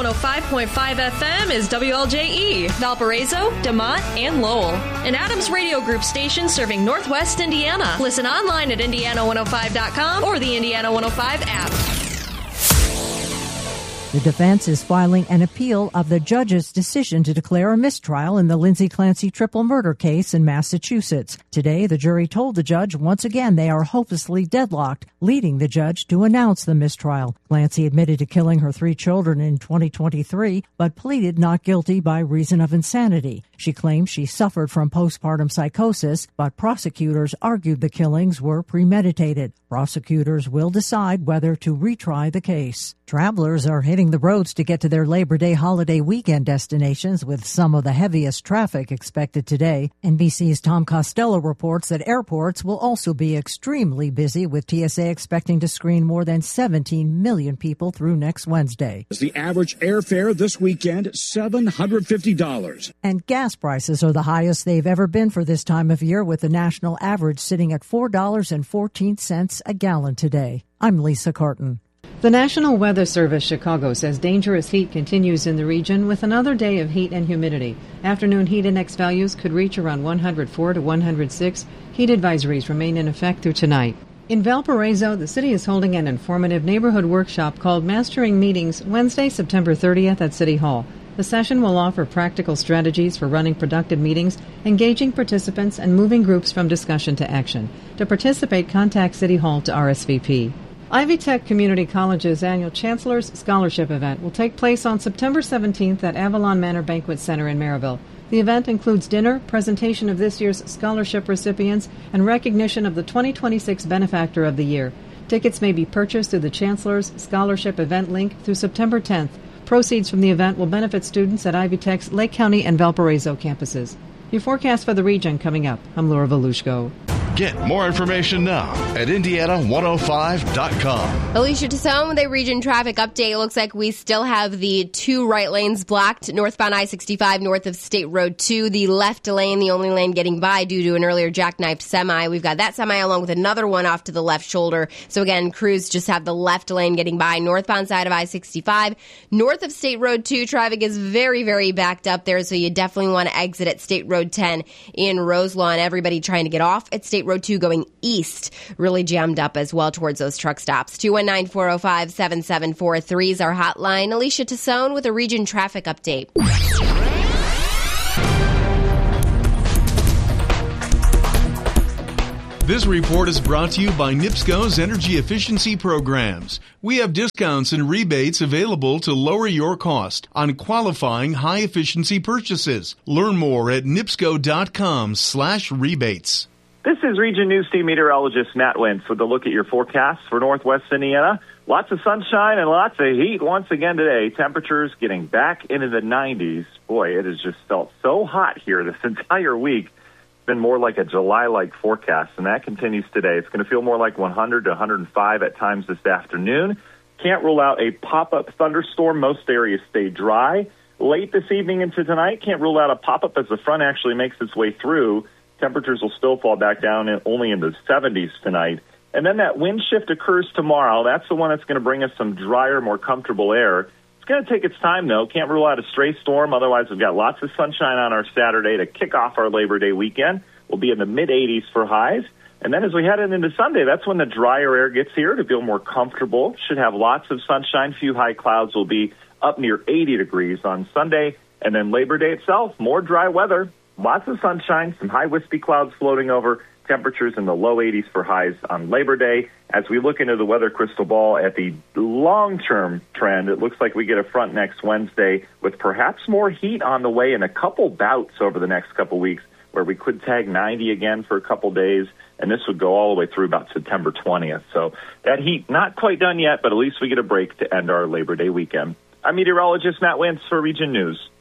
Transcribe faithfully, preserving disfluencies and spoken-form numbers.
one oh five point five F M is W L J E, Valparaiso, DeMont, and Lowell. An Adams Radio Group station serving Northwest Indiana. Listen online at indiana one oh five dot com or the Indiana one oh five app. The defense is filing an appeal of the judge's decision to declare a mistrial in the Lindsay Clancy triple murder case in Massachusetts. Today, the jury told the judge once again they are hopelessly deadlocked, leading the judge to announce the mistrial. Clancy admitted to killing her three children in twenty twenty-three, but pleaded not guilty by reason of insanity. She claims she suffered from postpartum psychosis, but prosecutors argued the killings were premeditated. Prosecutors will decide whether to retry the case. Travelers are hitting the roads to get to their Labor Day holiday weekend destinations, with some of the heaviest traffic expected today. N B C's Tom Costello reports that airports will also be extremely busy, with T S A expecting to screen more than seventeen million people through next Wednesday. The average airfare this weekend, seven hundred fifty dollars. And gas prices are the highest they've ever been for this time of year, with the national average sitting at four dollars and fourteen cents a gallon today. I'm Lisa Carton. The National Weather Service Chicago says dangerous heat continues in the region with another day of heat and humidity. Afternoon heat index values could reach around one hundred four to one hundred six. Heat advisories remain in effect through tonight. In Valparaiso, the city is holding an informative neighborhood workshop called Mastering Meetings Wednesday, September thirtieth at City Hall. The session will offer practical strategies for running productive meetings, engaging participants, and moving groups from discussion to action. To participate, contact City Hall to R S V P. Ivy Tech Community College's annual Chancellor's Scholarship event will take place on September seventeenth at Avalon Manor Banquet Center in Maryville. The event includes dinner, presentation of this year's scholarship recipients, and recognition of the twenty twenty-six Benefactor of the Year. Tickets may be purchased through the Chancellor's Scholarship event link through September tenth. Proceeds from the event will benefit students at Ivy Tech's Lake County and Valparaiso campuses. Your forecast for the region coming up. I'm Laura Volushko. Get more information now at indiana one oh five dot com. Alicia Tassone with a region traffic update. Looks like we still have the two right lanes blocked northbound I sixty-five north of State Road two. The left lane, the only lane getting by due to an earlier jackknifed semi. We've got that semi along with another one off to the left shoulder. So again, crews just have the left lane getting by northbound side of I sixty-five. North of State Road two, traffic is very, very backed up there. So you definitely want to exit at State Road ten in Roselawn. Everybody trying to get off at State Road two going east, really jammed up as well towards those truck stops. two one nine, four oh five, seven seven four three is our hotline. Alicia Tassone with a region traffic update. This report is brought to you by NIPSCO's energy efficiency programs. We have discounts and rebates available to lower your cost on qualifying high-efficiency purchases. Learn more at nipsco.com slash rebates. This is Region News Team meteorologist Matt Wentz with a look at your forecast for Northwest Indiana. Lots of sunshine and lots of heat once again today. Temperatures getting back into the nineties. Boy, it has just felt so hot here this entire week. It's been more like a July-like forecast, and that continues today. It's going to feel more like one hundred to one hundred five at times this afternoon. Can't rule out a pop-up thunderstorm. Most areas stay dry. Late this evening into tonight, can't rule out a pop-up as the front actually makes its way through. Temperatures will still fall back down in, only in the seventies tonight. And then that wind shift occurs tomorrow. That's the one that's going to bring us some drier, more comfortable air. It's going to take its time, though. Can't rule out a stray storm. Otherwise, we've got lots of sunshine on our Saturday to kick off our Labor Day weekend. We'll be in the mid-eighties for highs. And then as we head into Sunday, that's when the drier air gets here to feel more comfortable. Should have lots of sunshine. Few high clouds. Will be up near eighty degrees on Sunday. And then Labor Day itself, more dry weather. Lots of sunshine, some high wispy clouds floating over, temperatures in the low eighties for highs on Labor Day. As we look into the weather crystal ball at the long-term trend, it looks like we get a front next Wednesday with perhaps more heat on the way and a couple bouts over the next couple weeks where we could tag ninety again for a couple days, and this would go all the way through about September twentieth. So that heat not quite done yet, but at least we get a break to end our Labor Day weekend. I'm meteorologist Matt Wentz for Region News.